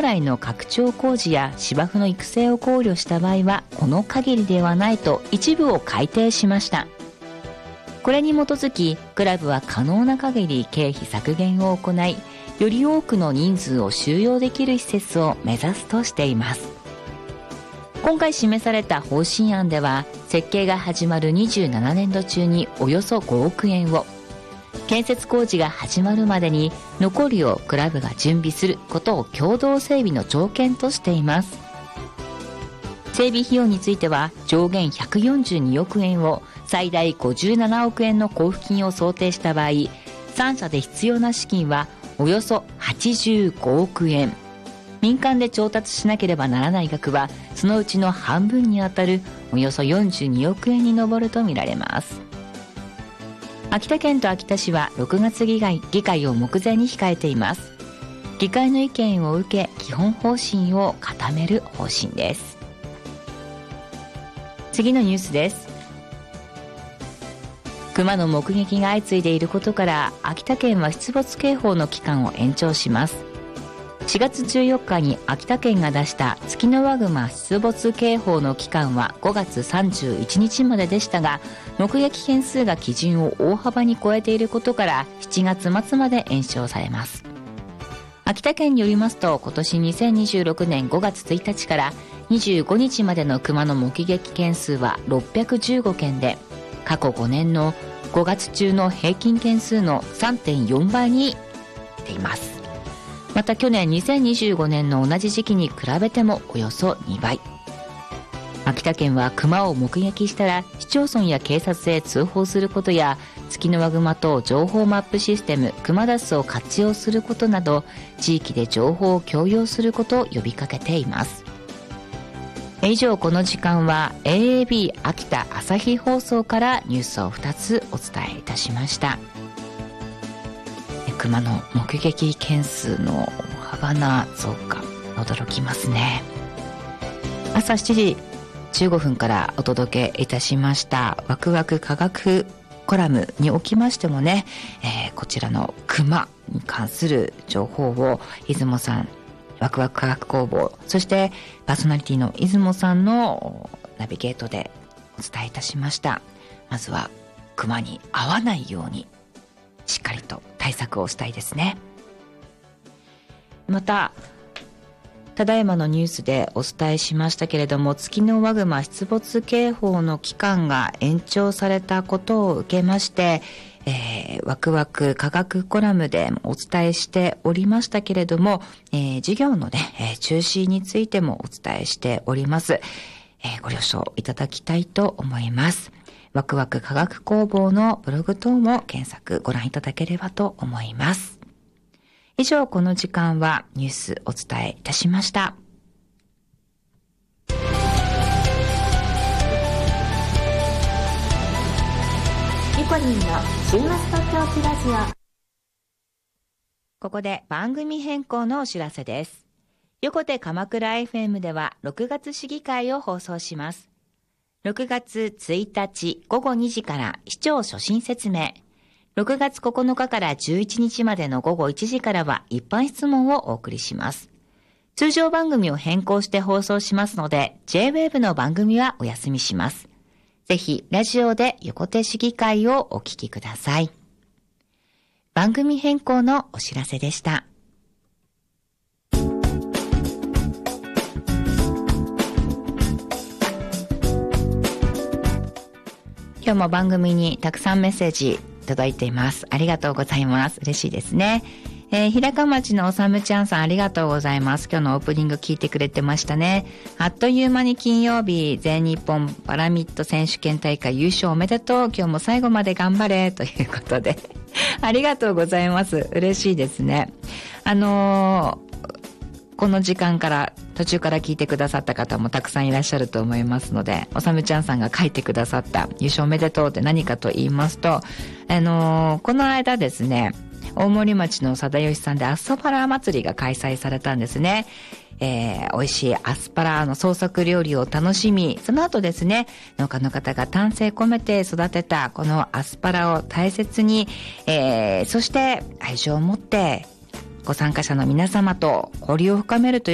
来の拡張工事や芝生の育成を考慮した場合はこの限りではないと一部を改定しました。これに基づきクラブは可能な限り経費削減を行い、より多くの人数を収容できる施設を目指すとしています。今回示された方針案では、設計が始まる27年度中におよそ5億円を、建設工事が始まるまでに残りをクラブが準備することを共同整備の条件としています。整備費用については上限142億円を最大57億円の交付金を想定した場合、3社で必要な資金はおよそ85億円。民間で調達しなければならない額はそのうちの半分にあたるおよそ42億円に上るとみられます。秋田県と秋田市は6月議会を目前に控えています。議会の意見を受け基本方針を固める方針です。次のニュースです。熊の目撃が相次いでいることから秋田県は出没警報の期間を延長します。4月14日に秋田県が出したツキノワグマ出没警報の期間は5月31日まででしたが、目撃件数が基準を大幅に超えていることから7月末まで延長されます。秋田県によりますと、今年2026年5月1日から25日までの熊の目撃件数は615件で、過去5年の5月中の平均件数の 3.4 倍になっています。また去年2025年の同じ時期に比べてもおよそ2倍。秋田県は熊を目撃したら市町村や警察へ通報することや、ツキノワグマ等情報マップシステムクマダスを活用することなど、地域で情報を共有することを呼びかけています。以上、この時間は AAB 秋田朝日放送からニュースを2つお伝えいたしました。熊の目撃件数の大幅な増加、驚きますね。朝7時15分からお届けいたしましたワクワク科学コラムにおきましてもね、こちらの熊に関する情報を出雲さん、ワクワク科学工房、そしてパーソナリティの出雲さんのナビゲートでお伝えいたしました。まずは熊に会わないようにしっかりと対策をしたいですね。またただいまのニュースでお伝えしましたけれども、ツキノワグマ出没警報の期間が延長されたことを受けまして、ワクワク科学コラムでお伝えしておりましたけれども、授業のね、中止についてもお伝えしております。ご了承いただきたいと思います。ワクワク科学工房のブログ等も検索ご覧いただければと思います。以上、この時間はニュースお伝えいたしました。 リコリンの週末と狂気ラジオ。 ここで番組変更のお知らせです。横手鎌倉 FM では6月市議会を放送します。6月1日午後2時から市長所信説明。6月9日から11日までの午後1時からは一般質問をお送りします。通常番組を変更して放送しますので、J-Wave の番組はお休みします。ぜひラジオで横手市議会をお聞きください。番組変更のお知らせでした。今日も番組にたくさんメッセージ届いています。ありがとうございます。嬉しいですね。日高町のおさむちゃんさん、ありがとうございます。今日のオープニング聞いてくれてましたね。あっという間に金曜日、全日本パラミッド選手権大会優勝おめでとう。今日も最後まで頑張れということでありがとうございます。嬉しいですね。この時間から途中から聞いてくださった方もたくさんいらっしゃると思いますので、おさむちゃんさんが書いてくださった優勝おめでとうって何かと言いますと、この間ですね、大森町の貞吉さんでアスパラ祭りが開催されたんですね。美味しいアスパラの創作料理を楽しみ、その後ですね、農家の方が丹精込めて育てたこのアスパラを大切に、そして愛情を持ってご参加者の皆様と交流を深めるという